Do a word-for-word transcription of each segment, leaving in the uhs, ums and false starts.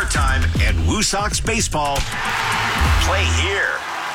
time and Woo Sox baseball. Play here.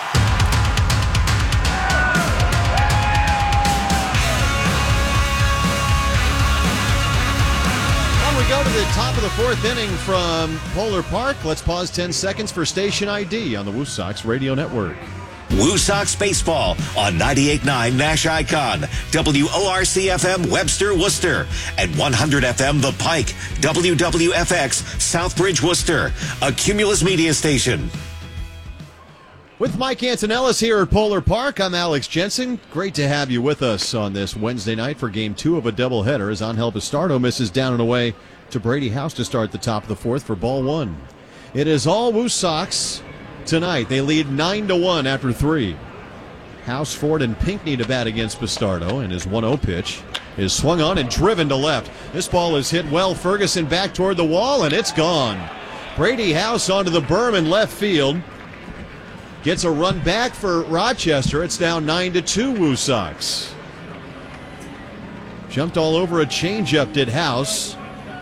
We go to the top of the fourth inning from Polar Park. Let's pause ten seconds for station I D on the Woo Sox Radio Network. Woo Sox baseball on ninety-eight point nine Nash Icon, W O R C F M Webster, Worcester, and one hundred F M The Pike, W W F X Southbridge, Worcester, a Cumulus media station. With Mike Antonellis here at Polar Park, I'm Alex Jensen. Great to have you with us on this Wednesday night for game two of a doubleheader as Angel Bastardo misses down and away to Brady House to start the top of the fourth for ball one. It is all Woo Sox tonight. They lead nine to one after three. House, Ford, and Pinckney to bat against Bastardo, and his one oh pitch is swung on and driven to left. This ball is hit well. Ferguson back toward the wall, and it's gone. Brady House onto the berm in left field. Gets a run back for Rochester. It's now nine to two Woo Sox. Jumped all over a changeup, did House.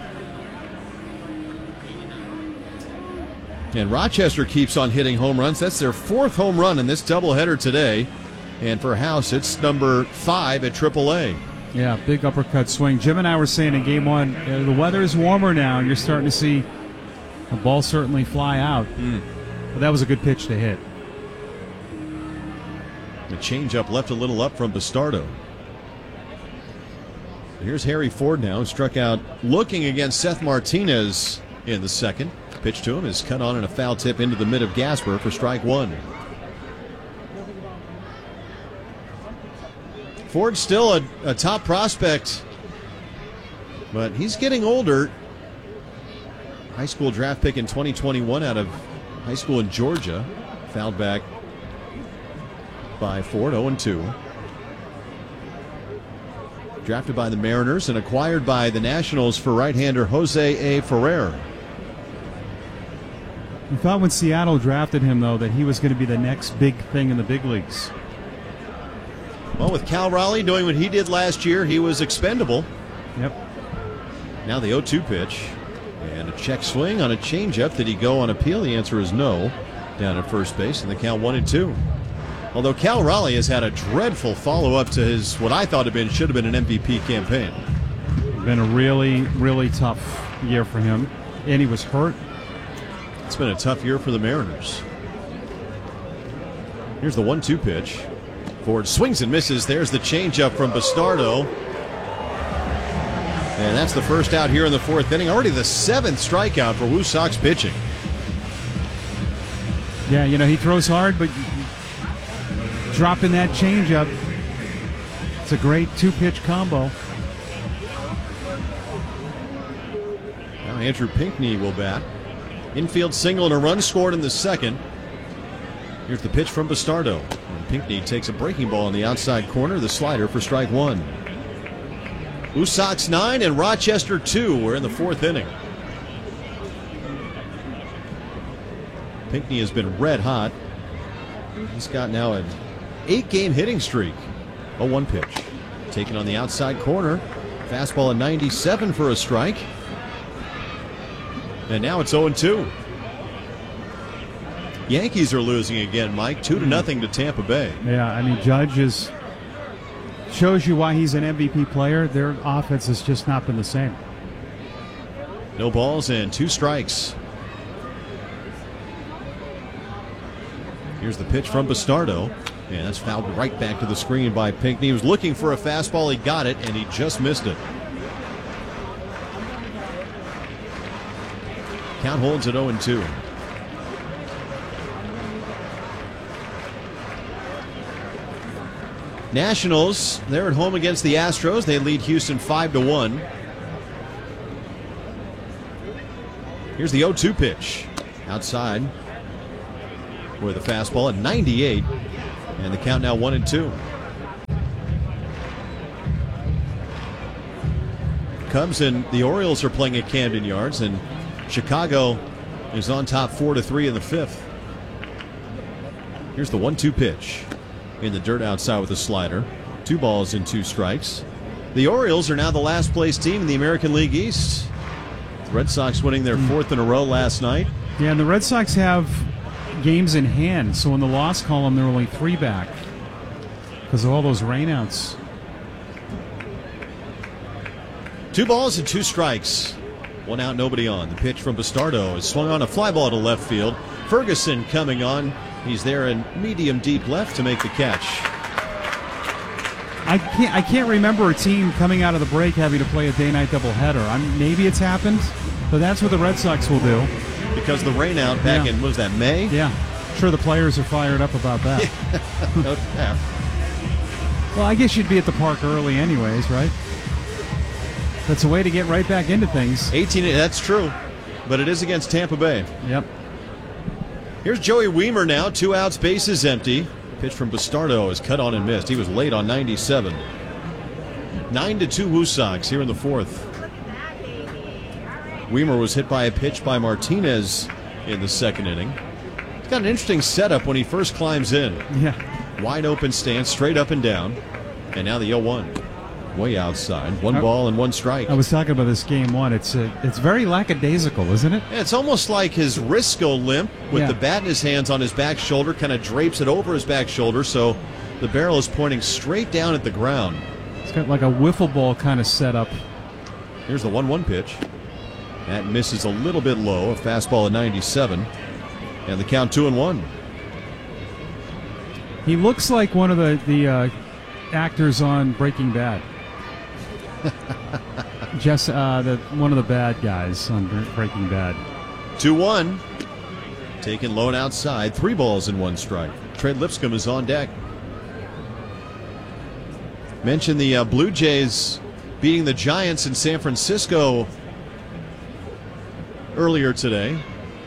And Rochester keeps on hitting home runs. That's their fourth home run in this doubleheader today. And for House, it's number five at triple A. Yeah, big uppercut swing. Jim and I were saying in game one, uh, the weather is warmer now, and you're starting to see the ball certainly fly out. Mm. But that was a good pitch to hit. The changeup left a little up from Bastardo. Here's Harry Ford now, struck out looking against Seth Martinez in the second. Pitch to him is cut on and a foul tip into the mid of Gasper for strike one. Ford's still a, a top prospect, but he's getting older. High school draft pick in twenty twenty-one out of high school in Georgia. Fouled back by Ford, oh and two. Drafted by the Mariners and acquired by the Nationals for right-hander Jose A. Ferrer. We thought when Seattle drafted him, though, that he was going to be the next big thing in the big leagues. Well, with Cal Raleigh doing what he did last year, he was expendable. Yep. Now the oh two pitch. And a check swing on a changeup. Did he go on appeal? The answer is no. Down at first base, and the count one and two. Although Cal Raleigh has had a dreadful follow-up to his, what I thought had been, should have been an M V P campaign. Been a really, really tough year for him. And he was hurt. It's been a tough year for the Mariners. Here's the one two pitch. Ford swings and misses. There's the changeup from Bastardo. And that's the first out here in the fourth inning. Already the seventh strikeout for Woo Sox pitching. Yeah, you know, he throws hard, but dropping that changeup, it's a great two-pitch combo. Now Andrew Pinckney will bat. Infield single and a run scored in the second. Here's the pitch from Bastardo. And Pinckney takes a breaking ball in the outside corner, the slider for strike one. Woo Sox nine and Rochester two. We're in the fourth inning. Pinckney has been red hot. He's got now an eight-game hitting streak. oh one pitch. Taken on the outside corner. Fastball at ninety-seven for a strike. And now it's oh and two. Yankees are losing again, Mike. Two to nothing to Tampa Bay. Yeah, I mean, Judge is shows you why he's an M V P player. Their offense has just not been the same. No balls and two strikes. Here's the pitch from Bastardo. And that's fouled right back to the screen by Pinckney. He was looking for a fastball. He got it, and he just missed it. Count holds at oh and two. Nationals, they're at home against the Astros. They lead Houston five to one. Here's the oh two pitch. Outside with a fastball at ninety-eight. And the count now one and two. Cubs and the Orioles are playing at Camden Yards, and Chicago is on top four to three in the fifth. Here's the one two pitch. In the dirt outside with a slider. Two balls and two strikes. The Orioles are now the last place team in the American League East. Red Sox winning their fourth in a row last night. Yeah, and the Red Sox have games in hand, so in the loss column, they're only three back because of all those rainouts. Two balls and two strikes. One out, nobody on. The pitch from Bastardo is swung on a fly ball to left field. Ferguson coming on. He's there in medium deep left to make the catch. I can't I can't remember a team coming out of the break having to play a day-night doubleheader. I'm, maybe it's happened, but that's what the Red Sox will do. Because the rain out back yeah. in, what was that, May? Yeah. I'm sure the players are fired up about that. No doubt. Well, I guess you'd be at the park early anyways, right? That's a way to get right back into things. eighteen, that's true. But it is against Tampa Bay. Yep. Here's Joey Wiemer now. Two outs, bases empty. Pitch from Bastardo is cut on and missed. He was late on ninety-seven. nine to two Woo Sox here in the fourth. Wiemer was hit by a pitch by Martinez in the second inning. He's got an interesting setup when he first climbs in. Yeah. Wide open stance, straight up and down. And now the oh one. Way outside. One I, ball and one strike. I was talking about this game one. It's uh, it's very lackadaisical, isn't it? Yeah, it's almost like his wrists go limp with yeah. the bat in his hands on his back shoulder, kind of drapes it over his back shoulder, so the barrel is pointing straight down at the ground. It's got like a wiffle ball kind of setup. Here's the one one pitch. That misses a little bit low, a fastball at ninety-seven. And the count two and one. He looks like one of the, the uh, actors on Breaking Bad. Just uh, the one of the bad guys on Breaking Bad. two one. Taken low and outside. Three balls and one strike. Trey Lipscomb is on deck. Mentioned the uh, Blue Jays beating the Giants in San Francisco earlier today.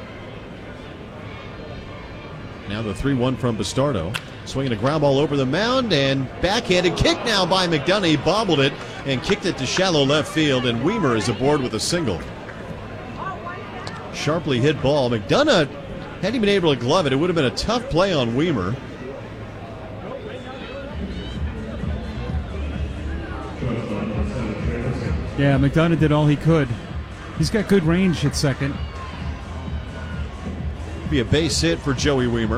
Now the three one from Bastardo. Swinging a ground ball over the mound and backhanded kick now by McDonough. He bobbled it and kicked it to shallow left field, and Wiemer is aboard with a single. Sharply hit ball. McDonough, had he been able to glove it, it would have been a tough play on Wiemer. Yeah, McDonough did all he could. He's got good range at second. Be a base hit for Joey Wiemer.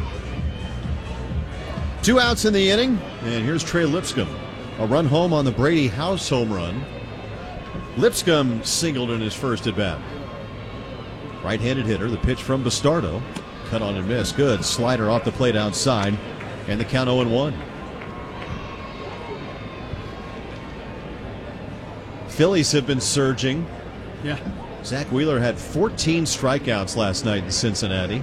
Two outs in the inning, and here's Trey Lipscomb. A run home on the Brady House home run. Lipscomb singled in his first at-bat. Right-handed hitter, the pitch from Bastardo. Cut on and miss. Good. Slider off the plate outside, and the count oh and one. Phillies have been surging. Yeah. Zach Wheeler had fourteen strikeouts last night in Cincinnati.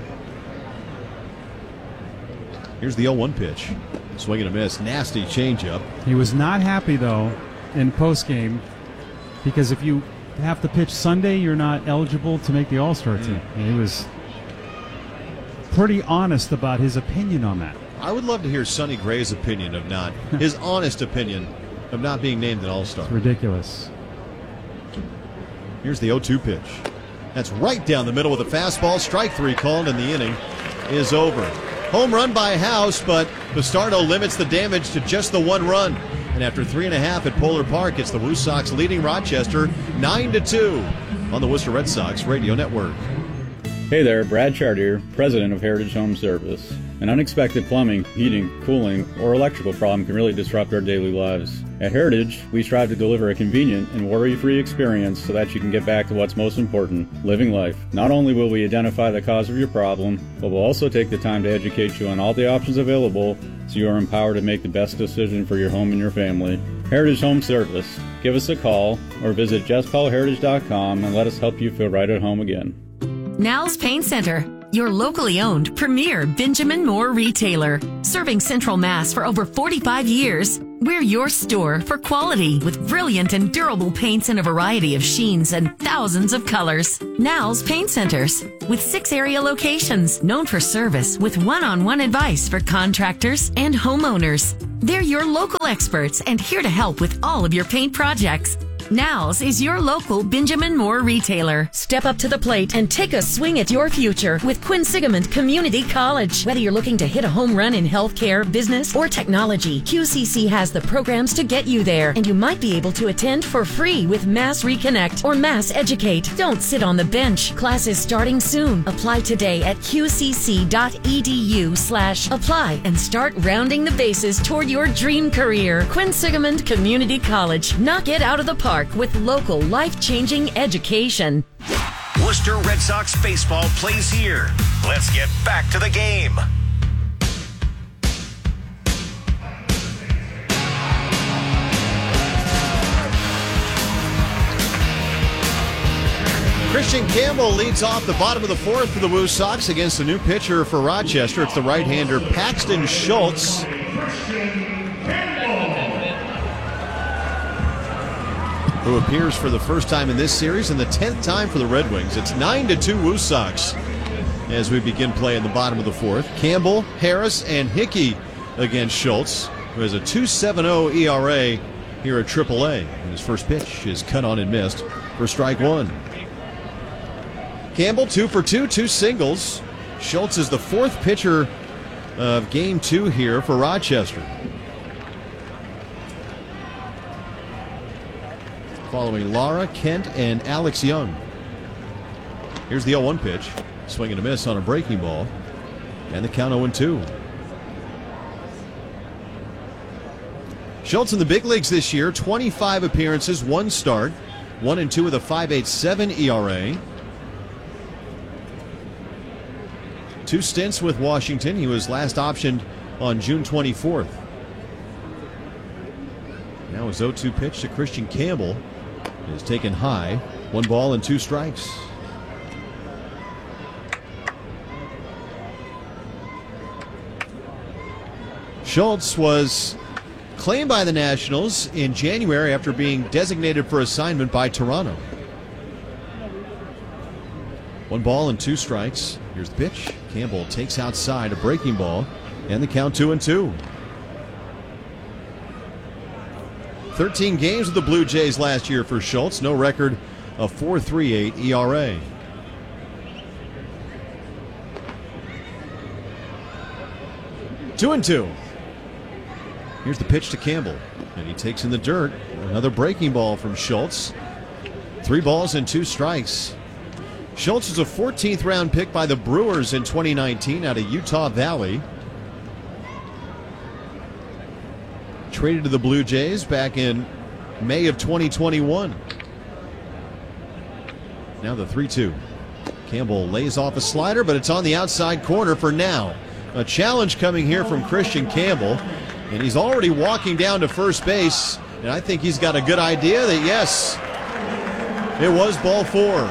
Here's the oh one pitch. Swing and a miss. Nasty changeup. He was not happy, though, in postgame, because if you have to pitch Sunday, you're not eligible to make the All-Star team. And he was pretty honest about his opinion on that. I would love to hear Sonny Gray's opinion of not, his honest opinion of not being named an All-Star. It's ridiculous. Here's the oh two pitch. That's right down the middle with a fastball. Strike three called, and the inning is over. Home run by House, but Bastardo limits the damage to just the one run. And after three and a half at Polar Park, it's the Woo Sox leading Rochester nine to two on the Worcester Red Sox Radio Network. Hey there, Brad Chartier, president of Heritage Home Service. An unexpected plumbing, heating, cooling, or electrical problem can really disrupt our daily lives. At Heritage, we strive to deliver a convenient and worry-free experience so that you can get back to what's most important, living life. Not only will we identify the cause of your problem, but we'll also take the time to educate you on all the options available so you are empowered to make the best decision for your home and your family. Heritage Home Service. Give us a call or visit just call heritage dot com and let us help you feel right at home again. Now's Paint Center, your locally owned premier Benjamin Moore retailer. Serving Central Mass for over forty-five years, we're your store for quality with brilliant and durable paints in a variety of sheens and thousands of colors. Now's Paint Centers, with six area locations known for service with one-on-one advice for contractors and homeowners. They're your local experts and here to help with all of your paint projects. Now's is your local Benjamin Moore retailer. Step up to the plate and take a swing at your future with Quinsigamond Community College. Whether you're looking to hit a home run in healthcare, business, or technology, Q C C has the programs to get you there, and you might be able to attend for free with Mass Reconnect or Mass Educate. Don't sit on the bench. Classes starting soon. Apply today at qcc.edu slash apply and start rounding the bases toward your dream career. Quinsigamond Community College. Knock it out of the park with local life-changing education. Worcester Red Sox baseball plays here. Let's get back to the game. Christian Campbell leads off the bottom of the fourth for the Woo Sox against a new pitcher for Rochester. It's the right-hander Paxton Schultz. Who appears for the first time in this series and the tenth time for the Red Wings. It's nine to two Woo Sox as we begin play in the bottom of the fourth. Campbell, Harris, and Hickey against Schultz, who has a two point seven oh E R A here at triple A. And his first pitch is cut on and missed for strike one. Campbell, two for two, two singles. Schultz is the fourth pitcher of game two here for Rochester. Following Lara, Kent, and Alex Young. Here's the oh one pitch. Swing and a miss on a breaking ball. And the count oh and two. Schultz in the big leagues this year, twenty-five appearances, one start, one and two with a five point eight seven E R A. Two stints with Washington. He was last optioned on June twenty-fourth. Now his oh two pitch to Christian Campbell is taken high. One ball and two strikes. Schultz was claimed by the Nationals in January after being designated for assignment by Toronto. One ball and two strikes. Here's the pitch. Campbell takes outside a breaking ball, and the count two and two. thirteen games with the Blue Jays last year for Schultz. No record of four point three eight E R A. Two and two. Here's the pitch to Campbell, and he takes in the dirt. Another breaking ball from Schultz. Three balls and two strikes. Schultz was a fourteenth round pick by the Brewers in twenty nineteen out of Utah Valley. Traded to the Blue Jays back in May of twenty twenty-one. Now the three two. Campbell lays off a slider, but it's on the outside corner for now. A challenge coming here from Christian Campbell, and he's already walking down to first base, and I think he's got a good idea that, yes, it was ball four.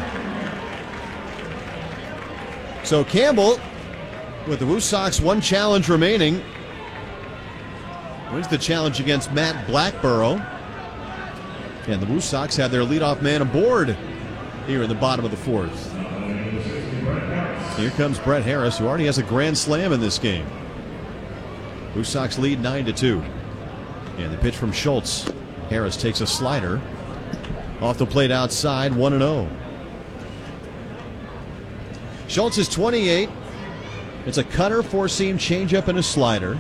So Campbell, with the Woo Sox one challenge remaining, wins the challenge against Matt Blackborough. And the Woo Sox have their leadoff man aboard here in the bottom of the fourth. Here comes Brett Harris, who already has a grand slam in this game. Woo Sox lead nine to two. And the pitch from Schultz. Harris takes a slider. Off the plate outside, one and oh. Schultz is twenty-eight. It's a cutter, four-seam changeup, and a slider.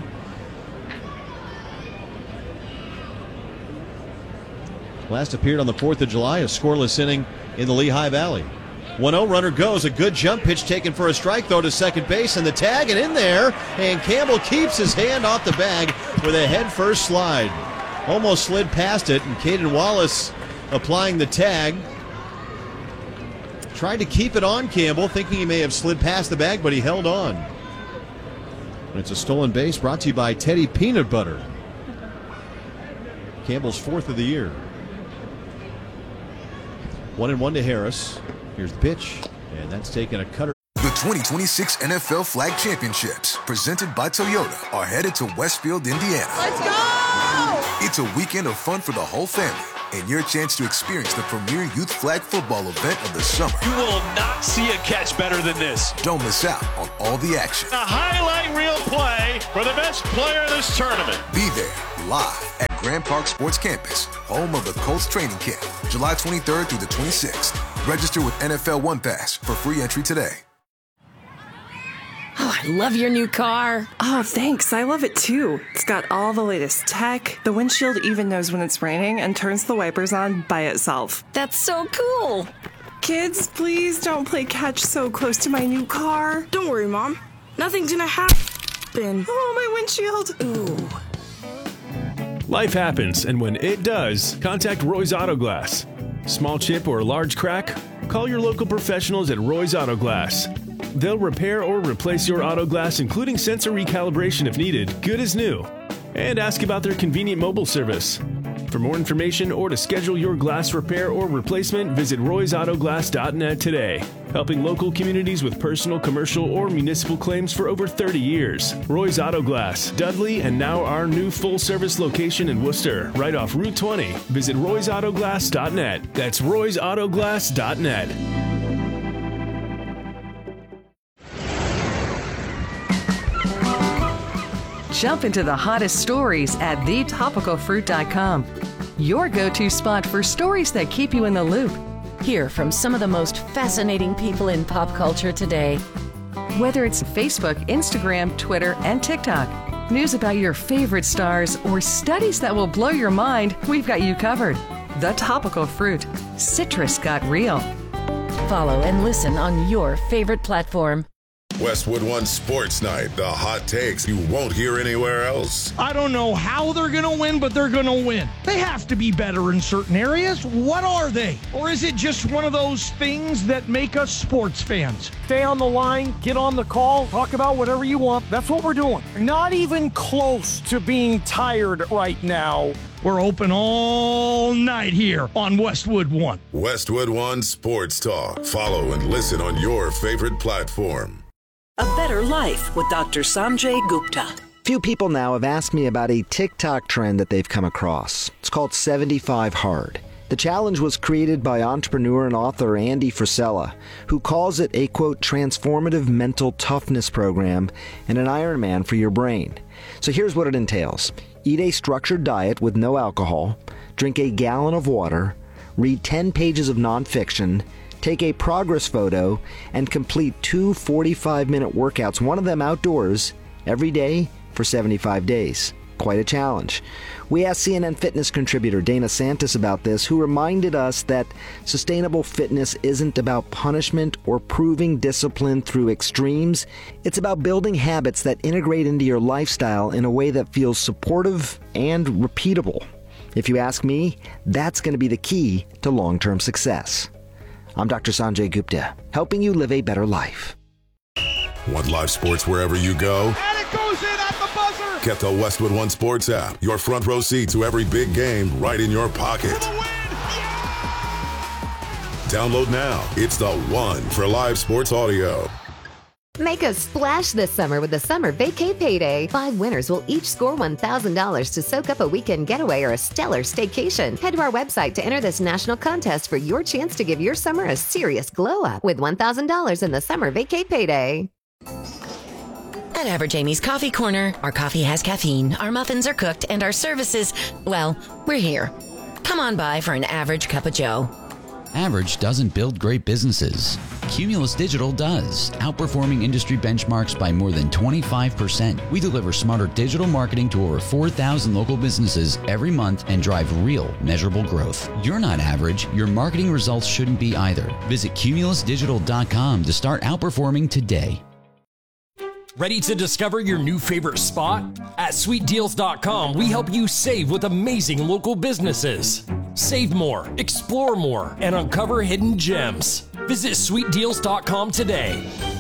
Last appeared on the fourth of July, a scoreless inning in the Lehigh Valley. one oh, runner goes. A good jump pitch taken for a strike, though, to second base, and the tag, and in there, and Campbell keeps his hand off the bag with a head-first slide. Almost slid past it, and Caden Wallace applying the tag. Tried to keep it on Campbell, thinking he may have slid past the bag, but he held on. And it's a stolen base brought to you by Teddy Peanut Butter. Campbell's fourth of the year. One and one to Harris. Here's the pitch, and that's taken a cutter. The twenty twenty-six N F L Flag Championships, presented by Toyota, are headed to Westfield, Indiana. Let's go! It's a weekend of fun for the whole family, and your chance to experience the premier youth flag football event of the summer. You will not see a catch better than this. Don't miss out on all the action. A highlight reel play for the best player of this tournament. Be there live at Grand Park Sports Campus, home of the Colts training camp, July twenty-third through the twenty-sixth. Register with N F L One Pass for free entry today. Oh, I love your new car. Oh, thanks. I love it too. It's got all the latest tech. The windshield even knows when it's raining and turns the wipers on by itself. That's so cool. Kids, please don't play catch so close to my new car. Don't worry, Mom. Nothing's gonna happen. Oh, my windshield. Ooh. Life happens, and when it does, contact Roy's Auto Glass. Small chip or large crack? Call your local professionals at Roy's Auto Glass. They'll repair or replace your auto glass, including sensor recalibration if needed, good as new. And ask about their convenient mobile service. For more information or to schedule your glass repair or replacement, visit roys auto glass dot net today. Helping local communities with personal, commercial, or municipal claims for over thirty years. Roy's Auto Glass, Dudley, and now our new full-service location in Worcester, right off Route twenty. Visit roys auto glass dot net. That's roys auto glass dot net. Jump into the hottest stories at the topical fruit dot com. Your go-to spot for stories that keep you in the loop. Hear from some of the most fascinating people in pop culture today. Whether it's Facebook, Instagram, Twitter, and TikTok, news about your favorite stars, or studies that will blow your mind, we've got you covered. The Topical Fruit. Citrus got real. Follow and listen on your favorite platform. Westwood One Sports Night, the hot takes you won't hear anywhere else. I don't know how they're going to win, but they're going to win. They have to be better in certain areas. What are they? Or is it just one of those things that make us sports fans? Stay on the line, get on the call, talk about whatever you want. That's what we're doing. Not even close to being tired right now. We're open all night here on Westwood One. Westwood One Sports Talk. Follow and listen on your favorite platform. A Better Life with Doctor Sanjay Gupta. Few people now have asked me about a TikTok trend that they've come across. It's called seventy-five hard. The challenge was created by entrepreneur and author Andy Frisella, who calls it a, quote, transformative mental toughness program and an Ironman for your brain. So here's what it entails. Eat a structured diet with no alcohol, drink a gallon of water, read ten pages of nonfiction, take a progress photo, and complete two forty-five minute workouts, one of them outdoors, every day for seventy-five days. Quite a challenge. We asked C N N Fitness contributor Dana Santis about this, who reminded us that sustainable fitness isn't about punishment or proving discipline through extremes. It's about building habits that integrate into your lifestyle in a way that feels supportive and repeatable. If you ask me, that's going to be the key to long-term success. I'm Doctor Sanjay Gupta, helping you live a better life. Want live sports wherever you go? And it goes in at the buzzer! Get the Westwood One Sports app. Your front row seat to every big game right in your pocket. Download now. It's the one for live sports audio. Make a splash this summer with the Summer Vacay Payday. Five winners will each score one thousand dollars to soak up a weekend getaway or a stellar staycation. Head to our website to enter this national contest for your chance to give your summer a serious glow up with one thousand dollars in the Summer Vacay Payday. At Average Amy's Coffee Corner, our coffee has caffeine, our muffins are cooked, and our services, well, we're here. Come on by for an average cup of joe. Average doesn't build great businesses. Cumulus Digital does, outperforming industry benchmarks by more than twenty-five percent. We deliver smarter digital marketing to over four thousand local businesses every month and drive real, measurable growth. You're not average. Your marketing results shouldn't be either. Visit cumulus digital dot com to start outperforming today. Ready to discover your new favorite spot? At sweet deals dot com, we help you save with amazing local businesses. Save more, explore more, and uncover hidden gems. Visit sweet deals dot com today.